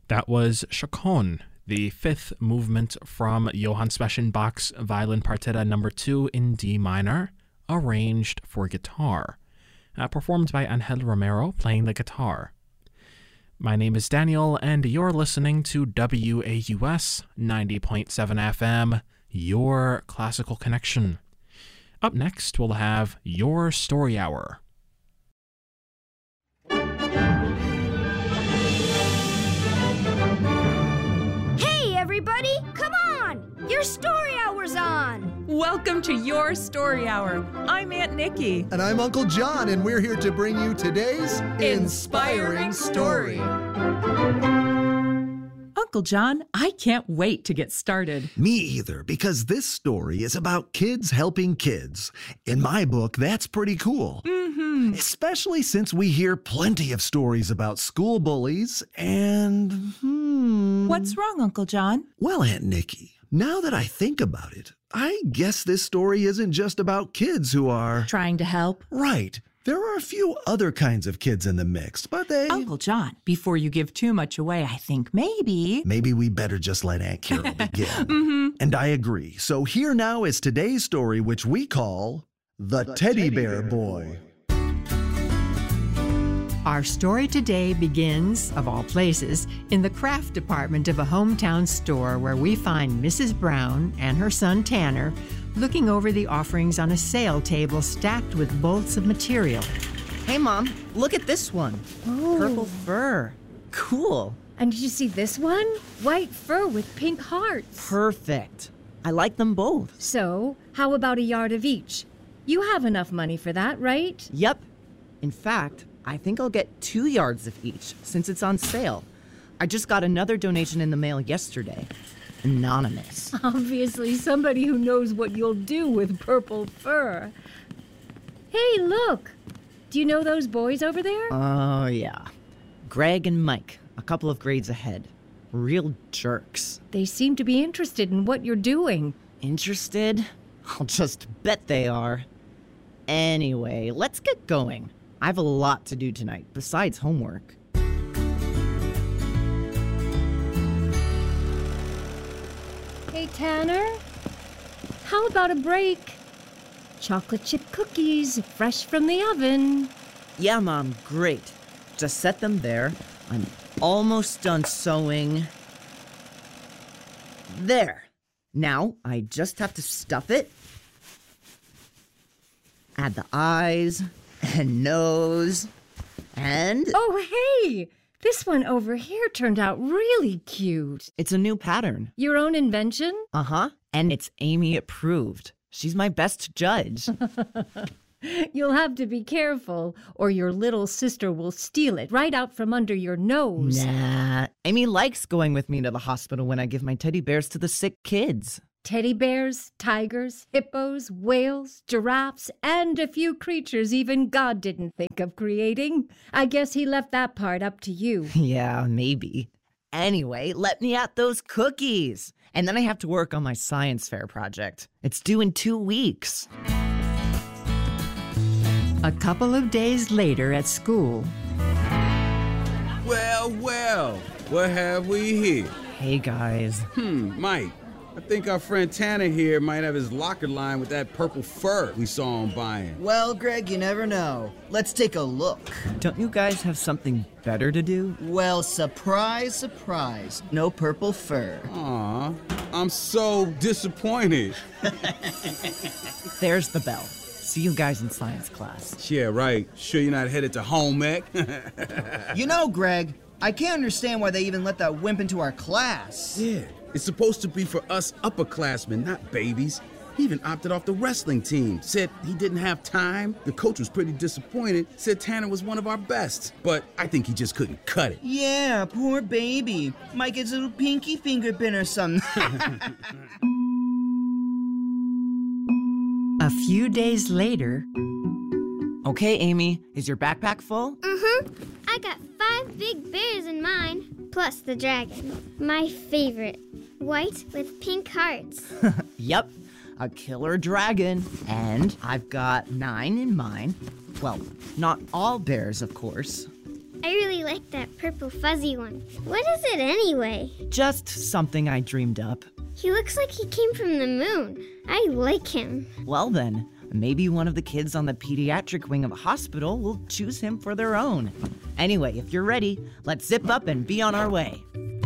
That was Chaconne, the fifth movement from Johann Sebastian Bach's Violin Partita No. 2 in D minor, arranged for guitar, performed by Angel Romero playing the guitar. My name is Daniel, and you're listening to WAUS 90.7 FM, your classical connection. Up next, we'll have Your Story Hour. Hey, everybody, come on! Your Story Hour's on! Welcome to Your Story Hour. I'm Aunt Nikki. And I'm Uncle John, and we're here to bring you today's Inspiring Story. Uncle John, I can't wait to get started. Me either, because this story is about kids helping kids. In my book, that's pretty cool. Mm-hmm. Especially since we hear plenty of stories about school bullies and... What's wrong, Uncle John? Well, Aunt Nikki, now that I think about it, I guess this story isn't just about kids who are... Trying to help? Right. There are a few other kinds of kids in the mix, but they... Uncle John, before you give too much away, I think maybe we better just let Aunt Carol begin. Mm-hmm. And I agree. So here now is today's story, which we call The Teddy Bear Boy. Our story today begins, of all places, in the craft department of a hometown store where we find Mrs. Brown and her son Tanner looking over the offerings on a sale table stacked with bolts of material. Hey, Mom, look at this one. Oh. Purple fur. Cool. And did you see this one? White fur with pink hearts. Perfect. I like them both. So, how about a yard of each? You have enough money for that, right? Yep. In fact, I think I'll get 2 yards of each since it's on sale. I just got another donation in the mail yesterday. Anonymous. Obviously, somebody who knows what you'll do with purple fur. Hey, look! Do you know those boys over there? Oh, yeah. Greg and Mike, a couple of grades ahead. Real jerks. They seem to be interested in what you're doing. Interested? I'll just bet they are. Anyway, let's get going. I have a lot to do tonight, besides homework. Hey, Tanner, how about a break? Chocolate chip cookies, fresh from the oven. Yeah, Mom, great. Just set them there. I'm almost done sewing. There. Now, I just have to stuff it. Add the eyes and nose and... Oh, hey! This one over here turned out really cute. It's a new pattern. Your own invention? Uh-huh. And it's Amy approved. She's my best judge. You'll have to be careful, or your little sister will steal it right out from under your nose. Nah. Amy likes going with me to the hospital when I give my teddy bears to the sick kids. Teddy bears, tigers, hippos, whales, giraffes, and a few creatures even God didn't think of creating. I guess he left that part up to you. Yeah, maybe. Anyway, let me at those cookies. And then I have to work on my science fair project. It's due in 2 weeks. A couple of days later at school. Well, what have we here? Hey, guys. Mike, I think our friend Tanner here might have his locker lined with that purple fur we saw him buying. Well, Greg, you never know. Let's take a look. Don't you guys have something better to do? Well, surprise, surprise. No purple fur. Aw, I'm so disappointed. There's the bell. See you guys in science class. Yeah, right. Sure you're not headed to home ec? You know, Greg, I can't understand why they even let that wimp into our class. Yeah, it's supposed to be for us upperclassmen, not babies. He even opted off the wrestling team. Said he didn't have time. The coach was pretty disappointed. Said Tanner was one of our best. But I think he just couldn't cut it. Yeah, poor baby. Might get his little pinky finger bent or something. A few days later. Okay, Amy, is your backpack full? I got 5 big bears in mine, plus the dragon. My favorite. White with pink hearts. Yep, a killer dragon. And I've got 9 in mine. Well, not all bears, of course. I really like that purple fuzzy one. What is it anyway? Just something I dreamed up. He looks like he came from the moon. I like him. Well then, maybe one of the kids on the pediatric wing of a hospital will choose him for their own. Anyway, if you're ready, let's zip up and be on our way.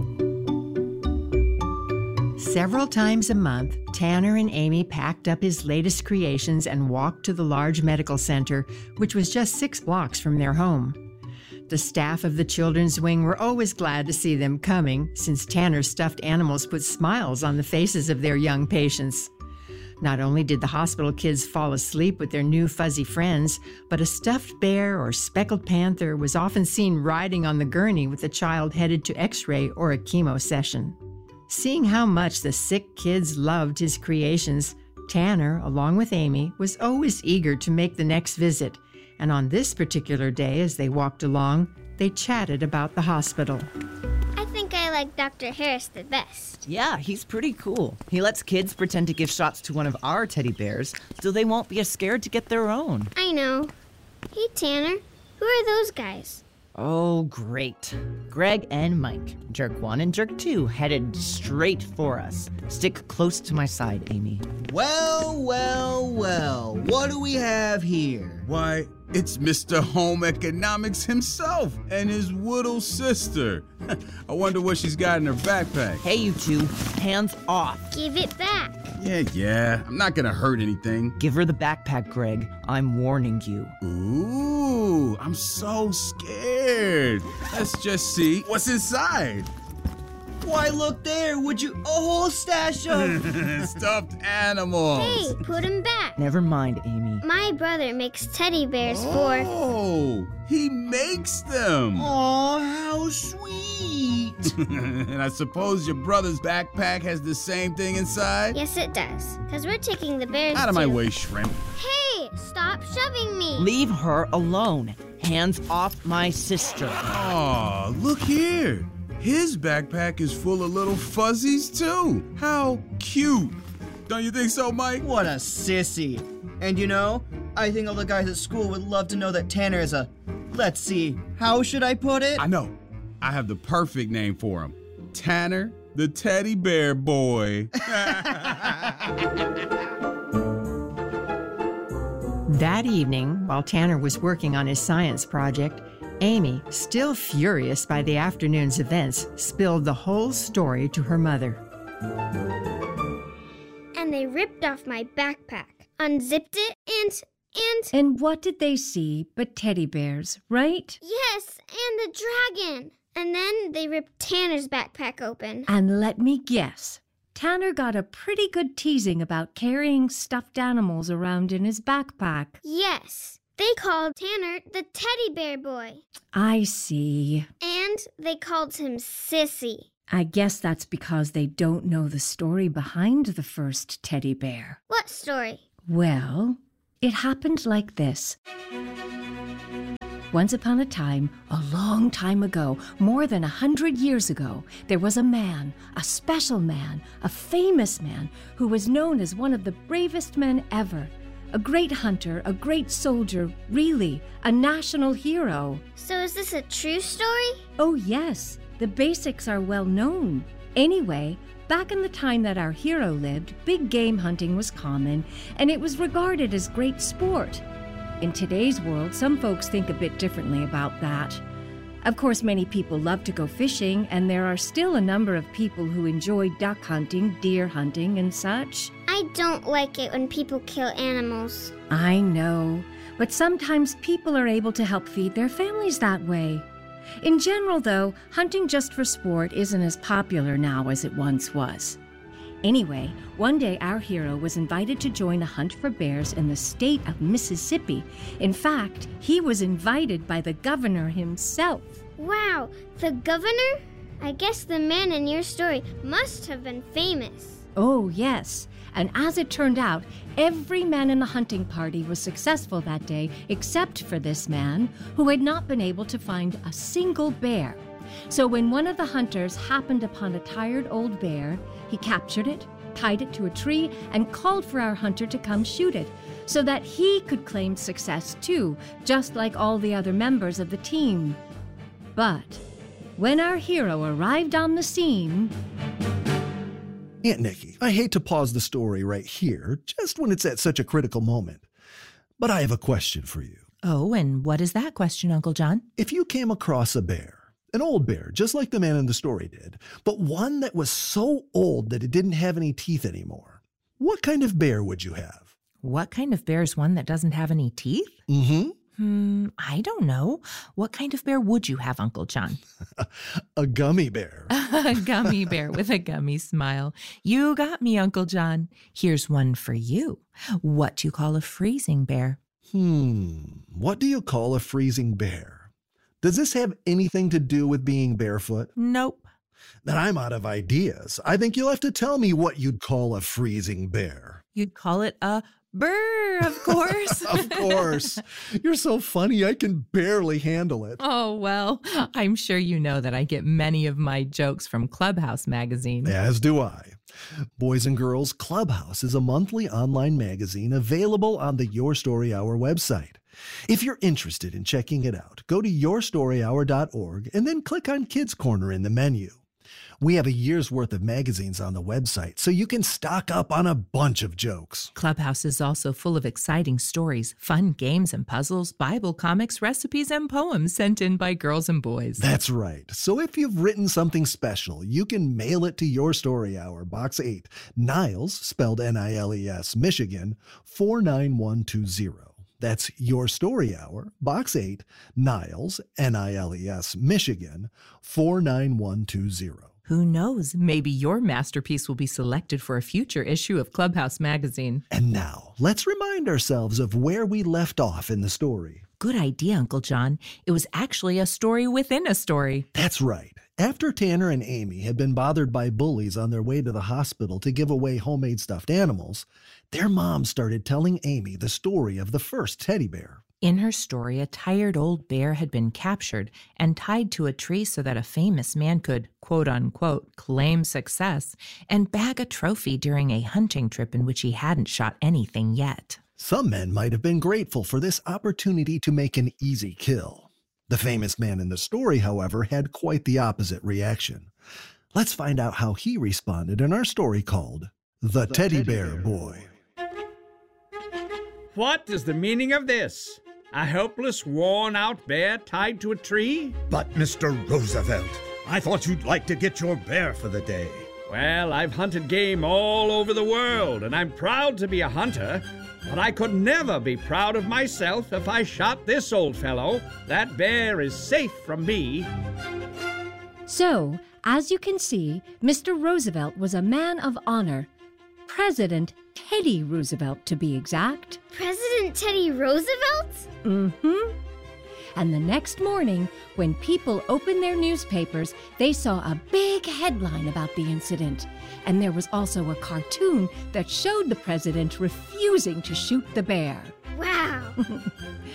Several times a month, Tanner and Amy packed up his latest creations and walked to the large medical center, which was just 6 blocks from their home. The staff of the children's wing were always glad to see them coming, since Tanner's stuffed animals put smiles on the faces of their young patients. Not only did the hospital kids fall asleep with their new fuzzy friends, but a stuffed bear or speckled panther was often seen riding on the gurney with the child headed to X-ray or a chemo session. Seeing how much the sick kids loved his creations, Tanner, along with Amy, was always eager to make the next visit, and on this particular day, as they walked along, they chatted about the hospital. I think I like Dr. Harris the best. Yeah, he's pretty cool. He lets kids pretend to give shots to one of our teddy bears so they won't be as scared to get their own. I know. Hey, Tanner, who are those guys? Oh, great. Greg and Mike, Jerk 1 and Jerk 2, headed straight for us. Stick close to my side, Amy. Well, what do we have here? Why, it's Mr. Home Economics himself and his little sister. I wonder what she's got in her backpack. Hey, you two, hands off. Give it back. Yeah, I'm not gonna hurt anything. Give her the backpack, Greg. I'm warning you. Ooh, I'm so scared. Let's just see what's inside. Why, look there, would you? A whole stash of... Stuffed animals. Hey, put him back. Never mind, Amy. My brother makes teddy bears for... Oh, he makes them. Aw, how sweet. And I suppose your brother's backpack has the same thing inside? Yes, it does. Because we're taking the bears Out of my way, shrimp. Hey, stop shoving me. Leave her alone. Hands off my sister. Aw, look here. His backpack is full of little fuzzies, too. How cute. Don't you think so, Mike? What a sissy. And you know, I think all the guys at school would love to know that Tanner is a... Let's see, how should I put it? I know. I have the perfect name for him. Tanner, the teddy bear boy. That evening, while Tanner was working on his science project, Amy, still furious by the afternoon's events, spilled the whole story to her mother. And they ripped off my backpack, unzipped it, and... And what did they see but teddy bears, right? Yes, and the dragon. And then they ripped Tanner's backpack open. And let me guess, Tanner got a pretty good teasing about carrying stuffed animals around in his backpack. Yes. They called Tanner the teddy bear boy. I see. And they called him Sissy. I guess that's because they don't know the story behind the first teddy bear. What story? Well, it happened like this. Once upon a time, a long time ago, more than 100 years ago, there was a man, a special man, a famous man, who was known as one of the bravest men ever. A great hunter, a great soldier, really, a national hero. So is this a true story? Oh, yes. The basics are well known. Anyway, back in the time that our hero lived, big game hunting was common, and it was regarded as great sport. In today's world, some folks think a bit differently about that. Of course, many people love to go fishing, and there are still a number of people who enjoy duck hunting, deer hunting, and such. I don't like it when people kill animals. I know, but sometimes people are able to help feed their families that way. In general, though, hunting just for sport isn't as popular now as it once was. Anyway, one day our hero was invited to join a hunt for bears in the state of Mississippi. In fact, he was invited by the governor himself. Wow, the governor? I guess the man in your story must have been famous. Oh, yes. And as it turned out, every man in the hunting party was successful that day except for this man, who had not been able to find a single bear. So when one of the hunters happened upon a tired old bear, he captured it, tied it to a tree, and called for our hunter to come shoot it, so that he could claim success too, just like all the other members of the team. But when our hero arrived on the scene... Aunt Nikki, I hate to pause the story right here, just when it's at such a critical moment. But I have a question for you. Oh, and what is that question, Uncle John? If you came across a bear, an old bear, just like the man in the story did, but one that was so old that it didn't have any teeth anymore, what kind of bear would you have? What kind of bear is one that doesn't have any teeth? I don't know. What kind of bear would you have, Uncle John? A gummy bear. A gummy bear with a gummy smile. You got me, Uncle John. Here's one for you. What do you call a freezing bear? What do you call a freezing bear? Does this have anything to do with being barefoot? Nope. Then I'm out of ideas. I think you'll have to tell me what you'd call a freezing bear. You'd call it a burr, of course. Of course. You're so funny, I can barely handle it. Oh, well, I'm sure you know that I get many of my jokes from Clubhouse magazine. As do I. Boys and Girls Clubhouse is a monthly online magazine available on the Your Story Hour website. If you're interested in checking it out, go to yourstoryhour.org and then click on Kids Corner in the menu. We have a year's worth of magazines on the website, so you can stock up on a bunch of jokes. Clubhouse is also full of exciting stories, fun games and puzzles, Bible comics, recipes, and poems sent in by girls and boys. That's right. So if you've written something special, you can mail it to Your Story Hour, Box 8, Niles, spelled Niles, Michigan, 49120. That's Your Story Hour, Box 8, Niles, Niles, Michigan, 49120. Who knows? Maybe your masterpiece will be selected for a future issue of Clubhouse magazine. And now, let's remind ourselves of where we left off in the story. Good idea, Uncle John. It was actually a story within a story. That's right. After Tanner and Amy had been bothered by bullies on their way to the hospital to give away homemade stuffed animals, their mom started telling Amy the story of the first teddy bear. In her story, a tired old bear had been captured and tied to a tree so that a famous man could, quote-unquote, claim success and bag a trophy during a hunting trip in which he hadn't shot anything yet. Some men might have been grateful for this opportunity to make an easy kill. The famous man in the story, however, had quite the opposite reaction. Let's find out how he responded in our story called The Teddy Bear Boy. What is the meaning of this? A helpless, worn-out bear tied to a tree? But, Mr. Roosevelt, I thought you'd like to get your bear for the day. Well, I've hunted game all over the world, and I'm proud to be a hunter, but I could never be proud of myself if I shot this old fellow. That bear is safe from me. So, as you can see, Mr. Roosevelt was a man of honor. President Teddy Roosevelt, to be exact. President Teddy Roosevelt? Mm-hmm. And the next morning, when people opened their newspapers, they saw a big headline about the incident. And there was also a cartoon that showed the president refusing to shoot the bear. Wow.